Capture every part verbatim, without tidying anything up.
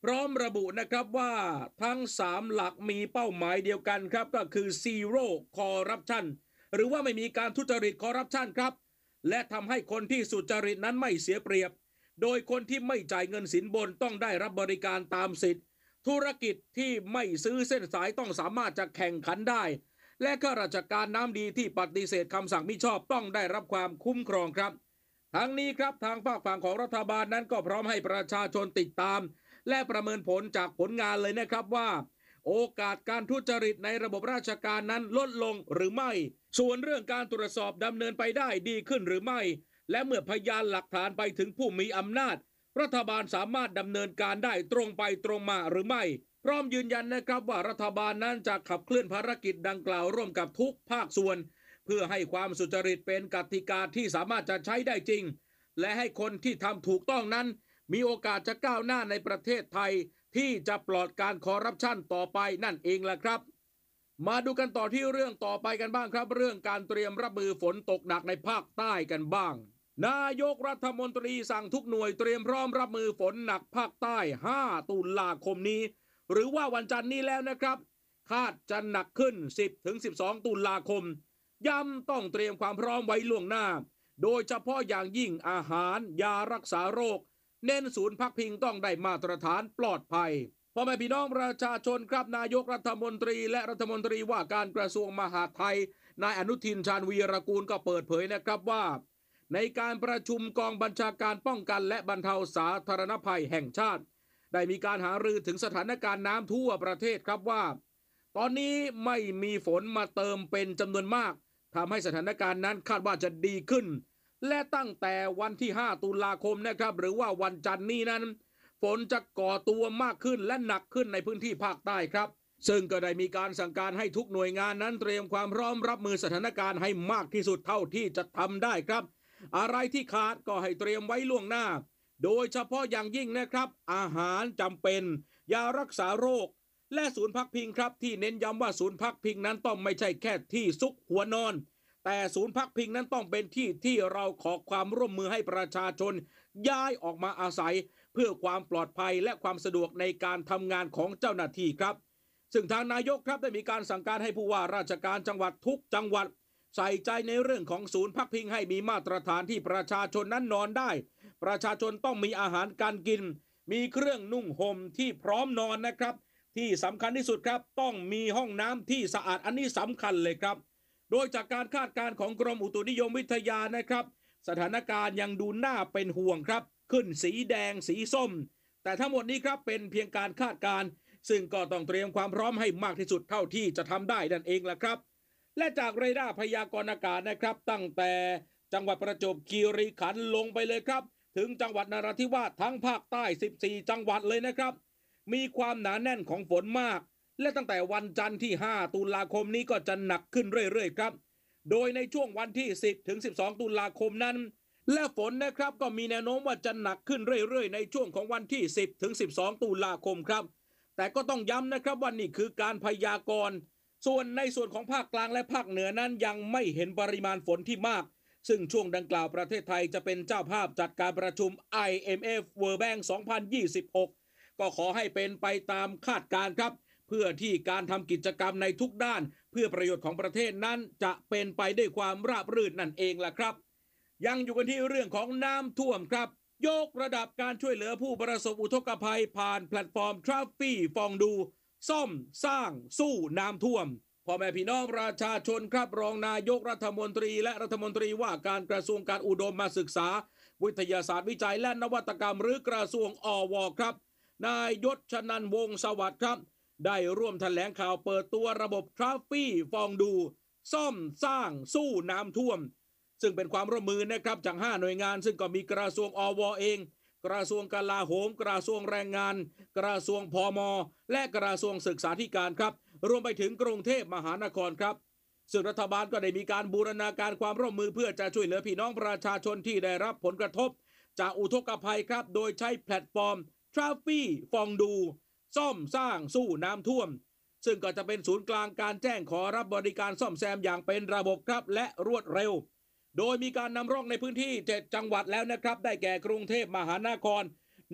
พร้อมระบุนะครับว่าทั้งสามหลักมีเป้าหมายเดียวกันครับก็คือ Zero Corruption หรือว่าไม่มีการทุจริตคอร์รัปชันครับและทำให้คนที่สุจริตนั้นไม่เสียเปรียบโดยคนที่ไม่จ่ายเงินสินบนต้องได้รับบริการตามสิทธิ์ธุรกิจที่ไม่ซื้อเส้นสายต้องสามารถจะแข่งขันได้และข้าราชการน้ำดีที่ปฏิเสธคำสั่งมิชอบต้องได้รับความคุ้มครองครับทั้งนี้ครับทางภาคฝั่งของรัฐบาลนั้นก็พร้อมให้ประชาชนติดตามและประเมินผลจากผลงานเลยนะครับว่าโอกาสการทุจริตในระบบราชการนั้นลดลงหรือไม่ส่วนเรื่องการตรวจสอบดำเนินไปได้ดีขึ้นหรือไม่และเมื่อพยานหลักฐานไปถึงผู้มีอำนาจรัฐบาลสามารถดำเนินการได้ตรงไปตรงมาหรือไม่พร้อมยืนยันนะครับว่ารัฐบาลนั้นจะขับเคลื่อนภารกิจดังกล่าวร่วมกับทุกภาคส่วนเพื่อให้ความสุจริตเป็นกติกาที่สามารถจะใช้ได้จริงและให้คนที่ทำถูกต้องนั้นมีโอกาสจะก้าวหน้าในประเทศไทยที่จะปลอดการคอร์รัปชันต่อไปนั่นเองแหละครับมาดูกันต่อที่เรื่องต่อไปกันบ้างครับเรื่องการเตรียมรับมือฝนตกหนักในภาคใต้กันบ้างนายกรัฐมนตรีสั่งทุกหน่วยเตรียมพร้อมรับมือฝนหนักภาคใต้ห้าตุลาคมนี้หรือว่าวันจันทร์นี้แล้วนะครับคาดจะหนักขึ้น สิบถึงสิบสอง ตุลาคมย้ำต้องเตรียมความพร้อมไว้ล่วงหน้าโดยเฉพาะอย่างยิ่งอาหารยารักษาโรคเน้นศูนย์พักพิงต้องได้มาตรฐานปลอดภัยพ่อแม่พี่น้องประชาชนครับนายกรัฐมนตรีและรัฐมนตรีว่าการกระทรวงมหาดไทยนายอนุทินชาญวีรกูลก็เปิดเผยนะครับว่าในการประชุมกองบัญชาการป้องกันและบรรเทาสาธารณภัยแห่งชาติได้มีการหารือถึงสถานการณ์น้ำทั่วประเทศครับว่าตอนนี้ไม่มีฝนมาเติมเป็นจำนวนมากทำให้สถานการณ์นั้นคาดว่าจะดีขึ้นและตั้งแต่วันที่ห้าตุลาคมนะครับหรือว่าวันจันทร์นี้นั้นฝนจะก่อตัวมากขึ้นและหนักขึ้นในพื้นที่ภาคใต้ครับซึ่งก็ได้มีการสั่งการให้ทุกหน่วยงานนั้นเตรียมความพร้อมรับมือสถานการณ์ให้มากที่สุดเท่าที่จะทำได้ครับอะไรที่ขาดก็ให้เตรียมไว้ล่วงหน้าโดยเฉพาะอย่างยิ่งนะครับอาหารจำเป็นยารักษาโรคและศูนย์พักพิงครับที่เน้นย้ำว่าศูนย์พักพิงนั้นต้องไม่ใช่แค่ที่ซุกหัวนอนแต่ศูนย์พักพิงนั้นต้องเป็นที่ที่เราขอความร่วมมือให้ประชาชนย้ายออกมาอาศัยเพื่อความปลอดภัยและความสะดวกในการทำงานของเจ้าหน้าที่ครับซึ่งทางนายกครับได้มีการสั่งการให้ผู้ว่าราชการจังหวัดทุกจังหวัดใส่ใจในเรื่องของศูนย์พักพิงให้มีมาตรฐานที่ประชาชนนั้นนอนได้ประชาชนต้องมีอาหารการกินมีเครื่องนุ่งห่มที่พร้อมนอนนะครับที่สำคัญที่สุดครับต้องมีห้องน้ำที่สะอาดอันนี้สำคัญเลยครับโดยจากการคาดการณ์ของกรมอุตุนิยมวิทยานะครับสถานการณ์ยังดูน่าเป็นห่วงครับขึ้นสีแดงสีส้มแต่ทั้งหมดนี้ครับเป็นเพียงการคาดการณ์ซึ่งก็ต้องเตรียมความพร้อมให้มากที่สุดเท่าที่จะทำได้นั่นเองแหละครับและจากเรดาร์พยากรณ์อากาศนะครับตั้งแต่จังหวัดประจวบคีรีขันธ์ลงไปเลยครับถึงจังหวัดนราธิวาสทั้งภาคใต้สิบสี่จังหวัดเลยนะครับมีความหนาแน่นของฝนมากและตั้งแต่วันจันทร์ที่ห้าตุลาคมนี้ก็จะหนักขึ้นเรื่อยๆครับโดยในช่วงวันที่สิบถึงสิบสองตุลาคมนั้นและฝนนะครับก็มีแนวโน้มว่าจะหนักขึ้นเรื่อยๆในช่วงของวันที่สิบถึงสิบสองตุลาคมครับแต่ก็ต้องย้ำนะครับว่านี่คือการพยากรณ์ส่วนในส่วนของภาคกลางและภาคเหนือนั้นยังไม่เห็นปริมาณฝนที่มากซึ่งช่วงดังกล่าวประเทศไทยจะเป็นเจ้าภาพจัดการประชุม ไอ เอ็ม เอฟ World Bank สองพันยี่สิบหกก็ขอให้เป็นไปตามคาดการณ์ครับเพื่อที่การทำกิจกรรมในทุกด้านเพื่อประโยชน์ของประเทศนั้นจะเป็นไปด้วยความราบรื่นนั่นเองล่ะครับยังอยู่กันที่เรื่องของน้ำท่วมครับยกระดับการช่วยเหลือผู้ประสบอุทกภัยผ่านแพลตฟอร์มทราฟฟี่ฟองดูซ่อมสร้างสู้น้ำท่วมพ่อแม่พี่น้องประชาชนครับรองนายกรัฐมนตรีและรัฐมนตรีว่าการกระทรวงการอุดมศึกษาวิทยาศาสตร์วิจัยและนวัตกรรมหรือกระทรวงอวครับนายยศชนันท์วงศ์สวัสดิ์ครับได้ร่วมแถลงข่าวเปิดตัวระบบทราฟฟี่ฟองดูซ่อมสร้างสู้น้ำท่วมซึ่งเป็นความร่วมมือนะครับจากห้าหน่วยงานซึ่งก็มีกระทรวงอวเองกระทรวงกลาโหมกระทรวงแรงงานกระทรวงพมและกระทรวงศึกษาธิการครับรวมไปถึงกรุงเทพมหานครครับซึ่งรัฐบาลก็ได้มีการบูรณาการความร่วมมือเพื่อจะช่วยเหลือพี่น้องประชาชนที่ได้รับผลกระทบจากอุทกภัยครับโดยใช้แพลตฟอร์มทราฟฟี่ฟองดูซ่อมสร้างสู้น้ำท่วมซึ่งก็จะเป็นศูนย์กลางการแจ้งขอรับบริการซ่อมแซมอย่างเป็นระบบครับและรวดเร็วโดยมีการนำร่องในพื้นที่เจ็ดจังหวัดแล้วนะครับได้แก่กรุงเทพมหานคร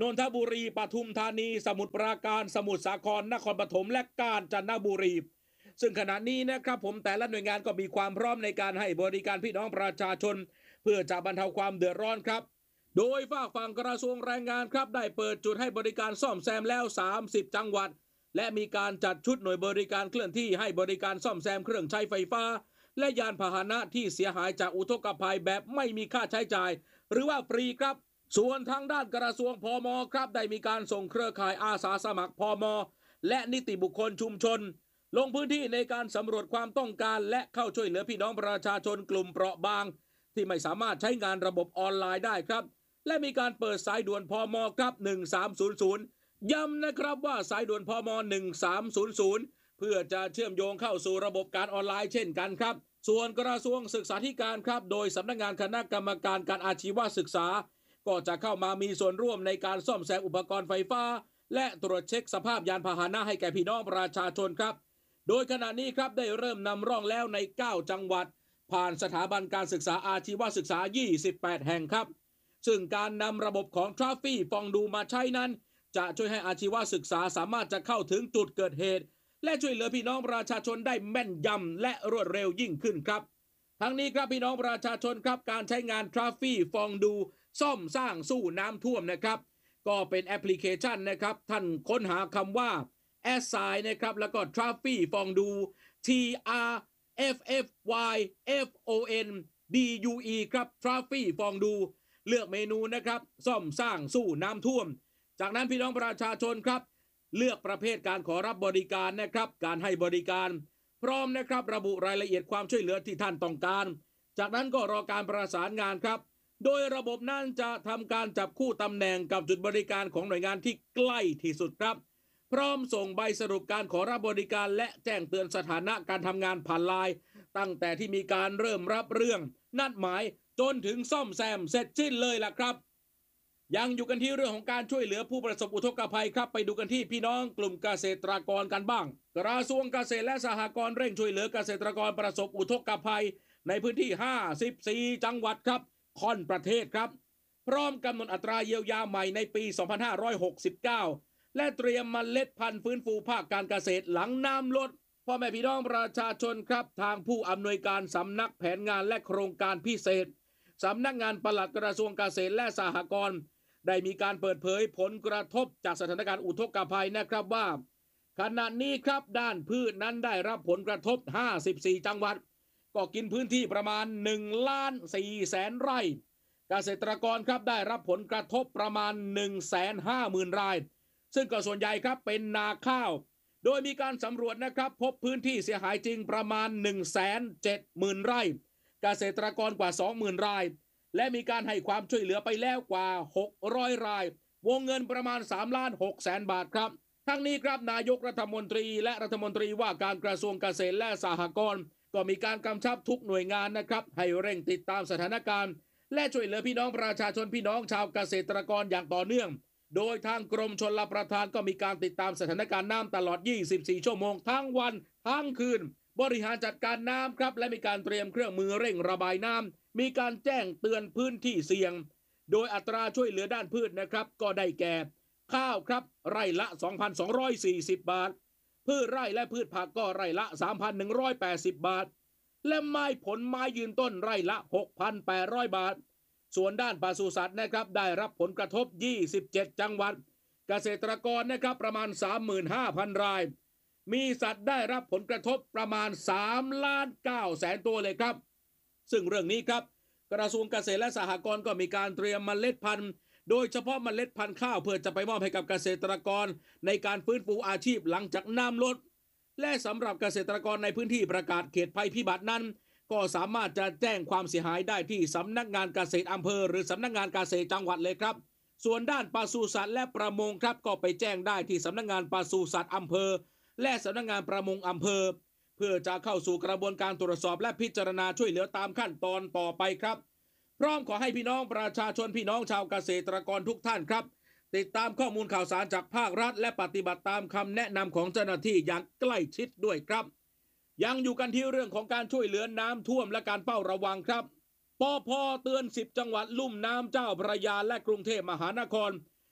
นนทบุรีปทุมธานีสมุทรปราการสมุทรสาครนครปฐมและกาญจนบุรีซึ่งขณะนี้นะครับผมแต่ละหน่วยงานก็มีความพร้อมในการให้บริการพี่น้องประชาชนเพื่อจะบรรเทาความเดือดร้อนครับโดยฝากฝั่งกระทรวงแรงงานครับได้เปิดจุดให้บริการซ่อมแซมแล้วสามสิบจังหวัดและมีการจัดชุดหน่วยบริการเคลื่อนที่ให้บริการซ่อมแซมเครื่องใช้ไฟฟ้าและยานพาหนะที่เสียหายจากอุทกภัยแบบไม่มีค่าใช้จ่ายหรือว่าฟรีครับส่วนทางด้านกระทรวงพมครับได้มีการส่งเครือข่ายอาสาสมัครพมและนิติบุคคลชุมชนลงพื้นที่ในการสำรวจความต้องการและเข้าช่วยเหลือพี่น้องประชาชนกลุ่มเปราะบางที่ไม่สามารถใช้งานระบบออนไลน์ได้ครับและมีการเปิดสายด่วนพมครับหนึ่งสามศูนย์ศูนย์ย้ำนะครับว่าสายด่วนพมหนึ่งสามศูนย์ศูนย์เพื่อจะเชื่อมโยงเข้าสู่ระบบการออนไลน์เช่นกันครับส่วนกระทรวงศึกษาธิการครับโดยสำนักงานคณะกรรมการการอาชีวศึกษาก็จะเข้ามามีส่วนร่วมในการซ่อมแซมอุปกรณ์ไฟฟ้าและตรวจเช็คสภาพยานพาหนะให้แก่พี่น้องประชาชนครับโดยขณะนี้ครับได้เริ่มนำร่องแล้วในเก้าจังหวัดผ่านสถาบันการศึกษาอาชีวศึกษายี่สิบแปดแห่งครับซึ่งการนำระบบของทราฟฟี่ฟองดูมาใช้นั้นจะช่วยให้อาชีวศึกษาสามารถจะเข้าถึงจุดเกิดเหตุและช่วยเหลือพี่น้องประชาชนได้แม่นยำและรวดเร็วยิ่งขึ้นครับทั้งนี้ครับพี่น้องประชาชนครับการใช้งานทราฟฟี่ฟองดูซ่อมสร้างสู้น้ำท่วมนะครับก็เป็นแอปพลิเคชันนะครับท่านค้นหาคำว่าแอสไซน์นะครับแล้วก็ทราฟฟี่ฟองดู T R F F Y F O N D U E ครับทราฟฟี่ฟองดูเลือกเมนูนะครับซ่อมสร้างสู้น้ำท่วมจากนั้นพี่น้องประชาชนครับเลือกประเภทการขอรับบริการนะครับการให้บริการพร้อมนะครับระบุรายละเอียดความช่วยเหลือที่ท่านต้องการจากนั้นก็รอการประสานงานครับโดยระบบนั้นจะทำการจับคู่ตำแหน่งกับจุดบริการของหน่วยงานที่ใกล้ที่สุดครับพร้อมส่งใบสรุปการขอรับบริการและแจ้งเตือนสถานะการทำงานผ่านไลน์ตั้งแต่ที่มีการเริ่มรับเรื่องนัดหมายจนถึงซ่อมแซมเสร็จสิ้นเลยล่ะครับยังอยู่กันที่เรื่องของการช่วยเหลือผู้ประสบอุทกภัยครับไปดูกันที่พี่น้องกลุ่มเกษตรกรกันบ้างกระทรวงเกษตรและสหกรณ์เร่งช่วยเหลือเกษตรกรประสบอุทกภัยในพื้นที่ห้าสิบสี่จังหวัดครับค่อนประเทศครับพร้อมกำหนดอัตราเยียวยาใหม่ในปีสองพันห้าร้อยหกสิบเก้าและเตรียมเมล็ดพันธุ์ฟื้นฟูภาคการเกษตรหลังน้ำลดพ่อแม่พี่น้องประชาชนครับทางผู้อำนวยการสำนักแผนงานและโครงการพิเศษสำนักงานปลัดกระทรวงเกษตรและสหกรณ์ได้มีการเปิดเผยผลกระทบจากสถานการณ์อุทกภัยนะครับว่าขณะนี้ครับด้านพืชนั้นได้รับผลกระทบห้าสิบสี่จังหวัดก็กินพื้นที่ประมาณหนึ่งล้านสี่แสนไร่เกษตรกรครับได้รับผลกระทบประมาณ หนึ่งแสนห้าหมื่น รายซึ่งก็ส่วนใหญ่ครับเป็นนาข้าวโดยมีการสำรวจนะครับพบพื้นที่เสียหายจริงประมาณ หนึ่งแสนเจ็ดหมื่น ไร่เกษตรกรกว่า สองหมื่น รายและมีการให้ความช่วยเหลือไปแล้วกว่าหกร้อยรายวงเงินประมาณสามล้านหกแสนบาทครับทั้งนี้ครับนายกรัฐมนตรีและรัฐมนตรีว่าการกระทรวงเกษตรและสหกรณ์ก็มีการกำชับทุกหน่วยงานนะครับให้เร่งติดตามสถานการณ์และช่วยเหลือพี่น้องประชาชนพี่น้องชาวเกษตรกรอย่างต่อเนื่องโดยทางกรมชลประทานก็มีการติดตามสถานการณ์น้ำตลอดยี่สิบสี่ชั่วโมงทั้งวันทั้งคืนบริหารจัดการน้ำครับและมีการเตรียมเครื่องมือเร่งระบายน้ำมีการแจ้งเตือนพื้นที่เสี่ยงโดยอัตราช่วยเหลือด้านพืชนะครับก็ได้แก่ข้าวครับไร่ละ สองพันสองร้อยสี่สิบ บาทพืชไร่และพืชผักก็ไร่ละ สามพันหนึ่งร้อยแปดสิบ บาทและไม้ผลไม้ยืนต้นไร่ละ หกพันแปดร้อย บาทส่วนด้านปศุสัตว์นะครับได้รับผลกระทบยี่สิบเจ็ดจังหวัดเกษตรกรนะครับประมาณ สามหมื่นห้าพัน รายมีสัตว์ได้รับผลกระทบประมาณสามล้านเก้าแสนตัวเลยครับซึ่งเรื่องนี้ครับกระทรวงเกษตรและสหกรณ์ก็มีการเตรียมเมล็ดพันธุ์โดยเฉพาะเมล็ดพันธุ์ข้าวเพื่อจะไปมอบให้กับเกษตรกรในการฟื้นฟูอาชีพหลังจากน้ำลดและสำหรับเกษตรกรในพื้นที่ประกาศเขตภัยพิบัตินั้นก็สามารถจะแจ้งความเสียหายได้ที่สำนักงานเกษตรอำเภอหรือสำนักงานเกษตรจังหวัดเลยครับส่วนด้านปศุสัตว์และประมงครับก็ไปแจ้งได้ที่สำนักงานปศุสัตว์อำเภอและสำนักงานประมงอำเภอเพื่อจะเข้าสู่กระบวนการตรวจสอบและพิจารณาช่วยเหลือตามขั้นตอนต่อไปครับพร้อมขอให้พี่น้องประชาชนพี่น้องชาวเกษตรกรทุกท่านครับติดตามข้อมูลข่าวสารจากภาครัฐและปฏิบัติตามคำแนะนำของเจ้าหน้าที่อย่างใกล้ชิดด้วยครับยังอยู่กันที่เรื่องของการช่วยเหลือน้ำท่วมและการเฝ้าระวังครับ ปภ.เตือนสิบจังหวัดลุ่มน้ำเจ้าพระยาและกรุงเทพมหานคร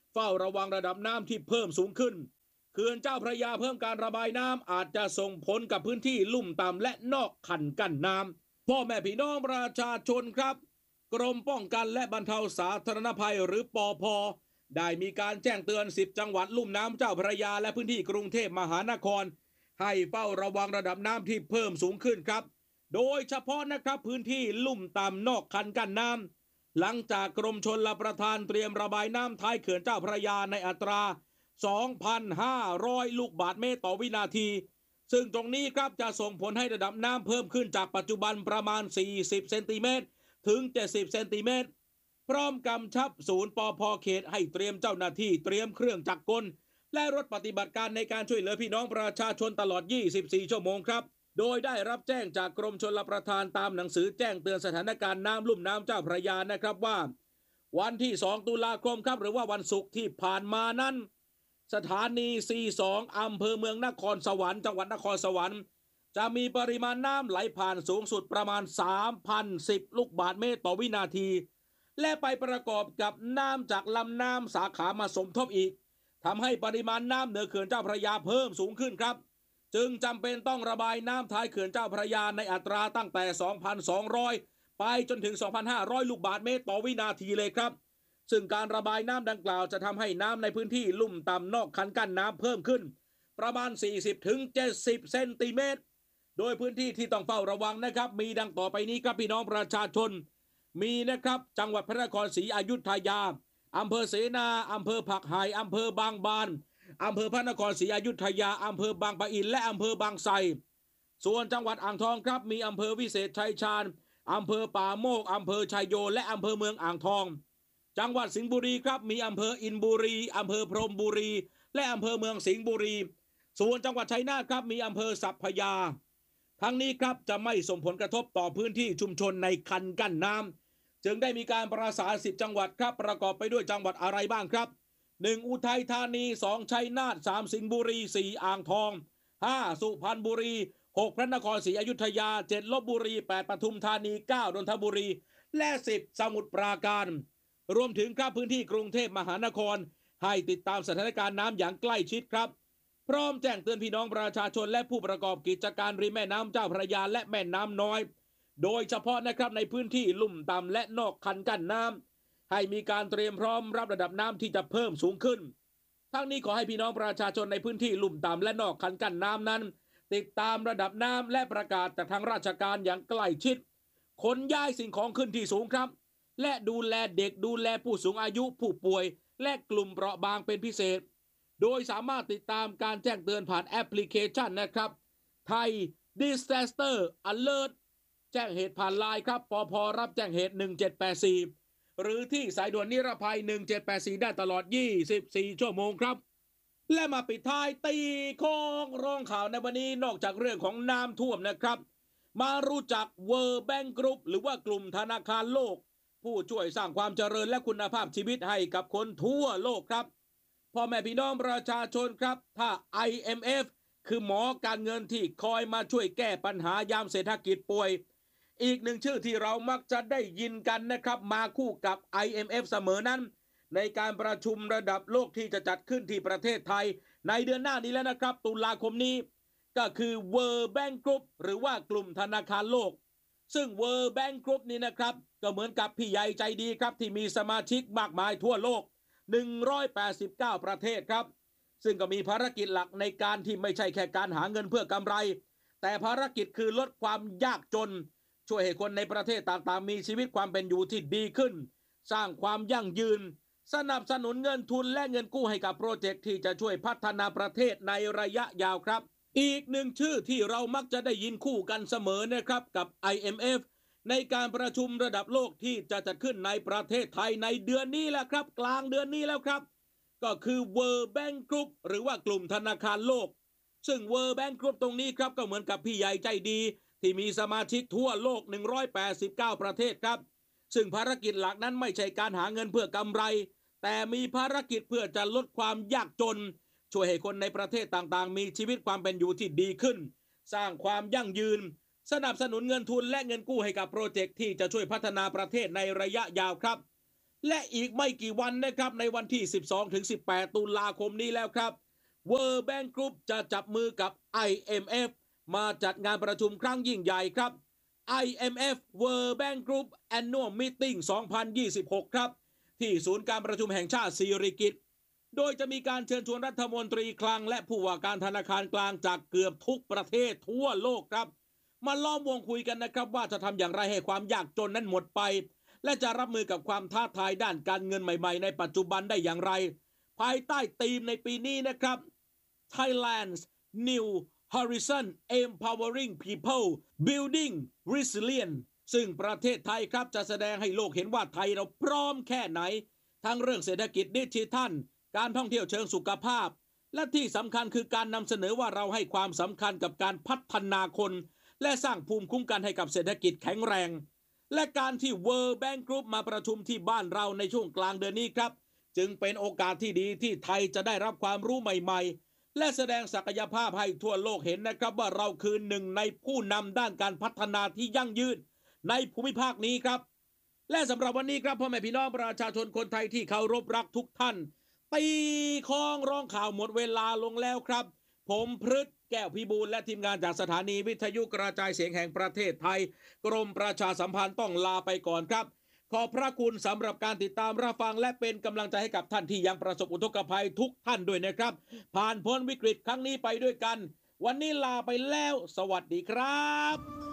เฝ้าระวังระดับน้ำที่เพิ่มสูงขึ้นเขื่อนเจ้าพระยาเพิ่มการระบายน้ำอาจจะส่งผลกับพื้นที่ลุ่มต่ำและนอกคันกั้นน้ำพ่อแม่พี่น้องประชาชนครับกรมป้องกันและบรรเทาสาธารณภัยหรือปอพได้มีการแจ้งเตือนสิบจังหวัดลุ่มน้ำเจ้าพระยาและพื้นที่กรุงเทพมหานครให้เฝ้าระวังระดับน้ำที่เพิ่มสูงขึ้นครับโดยเฉพาะนะครับพื้นที่ลุ่มต่ำนอกคันกั้นน้ำหลังจากกรมชลประทานเตรียมระบายน้ำท้ายเขื่อนเจ้าพระยาในอัตรา สองพันห้าร้อย ลูกบาศก์เมตรต่อวินาทีซึ่งตรงนี้ครับจะส่งผลให้ระดับน้ำเพิ่มขึ้นจากปัจจุบันประมาณสี่สิบเซนติเมตรถึงเจ็ดสิบเซนติเมตรพร้อมกำชับศูนย์ปภเขตให้เตรียมเจ้าหน้าที่เตรียมเครื่องจักรกลและรถปฏิบัติการในการช่วยเหลือพี่น้องประชาชนตลอดยี่สิบสี่ชั่วโมงครับโดยได้รับแจ้งจากกรมชลประทานตามหนังสือแจ้งเตือนสถานการณ์น้ำลุ่มน้ำเจ้าพระยานะครับว่าวันที่สองตุลาคมครับหรือว่าวันศุกร์ที่ผ่านมานั้นสถานี ซี สอง อำเภอเมืองนครสวรรค์จังหวัดนครสวรรค์จะมีปริมาณน้ำไหลผ่านสูงสุดประมาณ สามพันสิบ ลูกบาศก์เมตรต่อวินาทีและไปประกอบกับน้ำจากลำน้ำสาขามาสมทบอีกทำให้ปริมาณน้ำเหนือเขื่อนเจ้าพระยาเพิ่มสูงขึ้นครับจึงจำเป็นต้องระบายน้ำท้ายเขื่อนเจ้าพระยาในอัตราตั้งแต่ สองพันสองร้อย ไปจนถึง สองพันห้าร้อย ลูกบาศก์เมตรต่อวินาทีเลยครับซึ่งการระบายน้ำดังกล่าวจะทำให้น้ำในพื้นที่ลุ่มต่ำนอกคันกั้นน้ำเพิ่มขึ้นประมาณ สี่สิบถึงเจ็ดสิบ เซนติเมตรโดยพื้นที่ที่ต้องเฝ้าระวังนะครับมีดังต่อไปนี้ครับพี่น้องประชาชนมีนะครับจังหวัดพระนครศรีอยุธยาอำเภอเสนาอำเภอผักไห่อำเภอบางบานอำเภอพระนครศรีอยุธยาอำเภอบางปะอินและอำเภอบางไทรส่วนจังหวัดอ่างทองครับมีอำเภอวิเศษชัยชาญอำเภอป่าโมกอำเภอชัยโยและอำเภอเมืองอ่างทองจังหวัดสิงห์บุรีครับมีอำเภออินบุรีอำเภอพรหมบุรีและอำเภอเมืองสิงห์บุรีส่วนจังหวัดชัยนาทครับมีอำเภอสัพพยาทั้งนี้ครับจะไม่ส่งผลกระทบต่อพื้นที่ชุมชนในคันกั้นน้ำจึงได้มีการประสานสิบจังหวัดครับประกอบไปด้วยจังหวัดอะไรบ้างครับหนึ่งอุทัยธานีสองชัยนาทสามสิงห์บุรีสี่อ่างทองห้าสุพรรณบุรีหกพระนครศรีอยุธยาเจ็ดลพบุรีแปดปทุมธานีเก้านนทบุรีและสิบสมุทรปราการรวมถึงครับพื้นที่กรุงเทพมหานครให้ติดตามสถานการณ์น้ำอย่างใกล้ชิดครับพร้อมแจ้งเตือนพี่น้องประชาชนและผู้ประกอบกิจการริมแม่น้ำเจ้าพระยาและแม่น้ำน้อยโดยเฉพาะนะครับในพื้นที่ลุ่มต่ำและนอกคันกั้นน้ำให้มีการเตรียมพร้อมรับระดับน้ำที่จะเพิ่มสูงขึ้นทั้งนี้ขอให้พี่น้องประชาชนในพื้นที่ลุ่มต่ำและนอกคันกั้นน้ำนั้นติดตามระดับน้ำและประกาศจากทางราชการอย่างใกล้ชิดขนย้ายสิ่งของขึ้นที่สูงครับและดูแลเด็กดูแลผู้สูงอายุผู้ป่วยและกลุ่มเปราะบางเป็นพิเศษโดยสามารถติดตามการแจ้งเตือนผ่านแอปพลิเคชันนะครับไทย Disaster Alert แจ้งเหตุผ่านไลน์ครับปภรับแจ้งเหตุหนึ่งเจ็ดแปดสี่หรือที่สายด่วนนิรภัยหนึ่งเจ็ดแปดสี่ได้ตลอดยี่สิบสี่ชั่วโมงครับและมาปิดท้ายตีโค้งรองข่าวในวันนี้นอกจากเรื่องของน้ำท่วมนะครับมารู้จัก World Bank Group หรือว่ากลุ่มธนาคารโลกผู้ช่วยสร้างความเจริญและคุณภาพชีวิตให้กับคนทั่วโลกครับพ่อแม่พี่น้องประชาชนครับถ้า ไอ เอ็ม เอฟ คือหมอการเงินที่คอยมาช่วยแก้ปัญหายามเศรษฐกิจป่วยอีกหนึ่งชื่อที่เรามักจะได้ยินกันนะครับมาคู่กับ ไอ เอ็ม เอฟ เสมอนั้นในการประชุมระดับโลกที่จะจัดขึ้นที่ประเทศไทยในเดือนหน้านี้แล้วนะครับตุลาคมนี้ก็คือ World Bank Group หรือว่ากลุ่มธนาคารโลกซึ่ง World Bank Group นี้นะครับก็เหมือนกับพี่ใหญ่ใจดีครับที่มีสมาชิกมากมายทั่วโลกหนึ่งร้อยแปดสิบเก้าประเทศครับซึ่งก็มีภารกิจหลักในการที่ไม่ใช่แค่การหาเงินเพื่อกำไรแต่ภารกิจคือลดความยากจนช่วยให้คนในประเทศต่างๆมีชีวิตความเป็นอยู่ที่ดีขึ้นสร้างความยั่งยืนสนับสนุนเงินทุนและเงินกู้ให้กับโปรเจกต์ที่จะช่วยพัฒนาประเทศในระยะยาวครับอีกหนึ่งชื่อที่เรามักจะได้ยินคู่กันเสมอนะครับกับ ไอ เอ็ม เอฟ ในการประชุมระดับโลกที่จะจัดขึ้นในประเทศไทยในเดือนนี้แหละครับกลางเดือนนี้แล้วครับก็คือ World Bank Group หรือว่ากลุ่มธนาคารโลกซึ่ง World Bank Group ตรงนี้ครับก็เหมือนกับพี่ใหญ่ใจดีที่มีสมาชิกทั่วโลกหนึ่งร้อยแปดสิบเก้าประเทศครับซึ่งภารกิจหลักนั้นไม่ใช่การหาเงินเพื่อกำไรแต่มีภารกิจเพื่อจะลดความยากจนช่วยให้คนในประเทศต่างๆมีชีวิตความเป็นอยู่ที่ดีขึ้นสร้างความยั่งยืนสนับสนุนเงินทุนและเงินกู้ให้กับโปรเจกต์ที่จะช่วยพัฒนาประเทศในระยะยาวครับและอีกไม่กี่วันนะครับในวันที่ สิบสองถึงสิบแปด ตุลาคมนี้แล้วครับ World Bank Group จะจับมือกับ ไอ เอ็ม เอฟ มาจัดงานประชุมครั้งยิ่งใหญ่ครับ ไอ เอ็ม เอฟ World Bank Group Annual Meeting สองพันยี่สิบหก ครับที่ศูนย์การประชุมแห่งชาติสิริกิติ์โดยจะมีการเชิญชวนรัฐมนตรีคลังและผู้ว่าการธนาคารกลางจากเกือบทุกประเทศทั่วโลกครับมาล้อมวงคุยกันนะครับว่าจะทำอย่างไรให้ความยากจนนั้นหมดไปและจะรับมือกับความท้าทายด้านการเงินใหม่ๆในปัจจุบันได้อย่างไรภายใต้ธีมในปีนี้นะครับ Thailand's New Horizon Empowering People Building Resilience ซึ่งประเทศไทยครับจะแสดงให้โลกเห็นว่าไทยเราพร้อมแค่ไหนทั้งเรื่องเศรษฐกิจดิจิทัลการท่องเที่ยวเชิงสุขภาพและที่สำคัญคือการนำเสนอว่าเราให้ความสำคัญกับการพัฒนาคนและสร้างภูมิคุ้มกันให้กับเศรษฐกิจแข็งแรงและการที่ World Bank Group มาประชุมที่บ้านเราในช่วงกลางเดือนนี้ครับจึงเป็นโอกาสที่ดีที่ไทยจะได้รับความรู้ใหม่ๆและแสดงศักยภาพให้ทั่วโลกเห็นนะครับว่าเราคือหนึ่งในผู้นำด้านการพัฒนาที่ยั่งยืนในภูมิภาคนี้ครับและสำหรับวันนี้ครับพ่อแม่พี่น้องประชาชนคนไทยที่เคารพรักทุกท่านตีคล้องร้องข่าวหมดเวลาลงแล้วครับผมพฤทธิ์แก้วพิบูลและทีมงานจากสถานีวิทยุกระจายเสียงแห่งประเทศไทยกรมประชาสัมพันธ์ต้องลาไปก่อนครับขอบพระคุณสำหรับการติดตามรับฟังและเป็นกำลังใจให้กับท่านที่ยังประสบอุทกภัยทุกท่านด้วยนะครับผ่านพ้นวิกฤตครั้งนี้ไปด้วยกันวันนี้ลาไปแล้วสวัสดีครับ